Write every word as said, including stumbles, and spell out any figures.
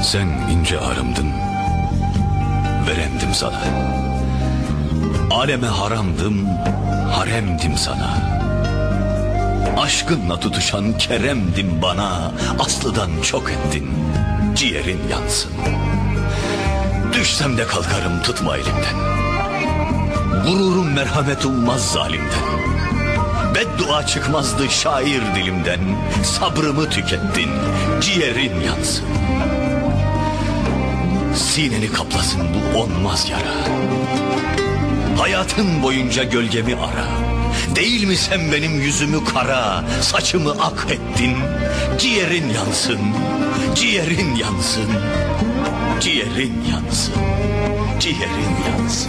Sen ince arımdın, veremdim sana. Aleme haramdım, haremdim sana. Aşkınla tutuşan keremdim bana. Aslıdan çok ettin, ciğerin yansın. Düşsem de kalkarım, tutma elimden. Gururum merhamet ummaz zalimden. Beddua çıkmazdı şair dilimden. Sabrımı tükettin, ciğerin yansın. Sineni kaplasın bu onmaz yara. Hayatın boyunca gölgemi ara. Değil mi sen benim yüzümü kara, saçımı ak ettin. Ciğerin yansın, ciğerin yansın, ciğerin yansın, ciğerin yansın.